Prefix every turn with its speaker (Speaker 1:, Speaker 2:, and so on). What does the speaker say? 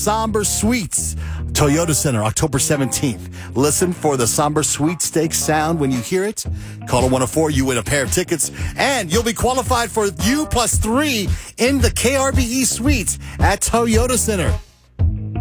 Speaker 1: Somber Sweets. Toyota Center, October 17th. Listen for the Somber Sweepstakes sound when you hear it. Caller 104, you win a pair of tickets, and you'll be qualified for you plus 3 in the KRBE Suites at Toyota Center.